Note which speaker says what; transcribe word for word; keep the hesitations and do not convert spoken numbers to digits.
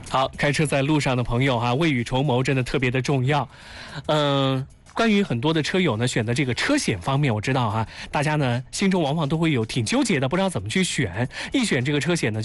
Speaker 1: 好，开车在路上的朋友哈、啊，未雨绸缪真的特别的重要。嗯、呃，关于很多的车友呢，选择这个车险方面，我知道哈、啊，大家呢心中往往都会有挺纠结的，不知道怎么去选。一选这个车险呢。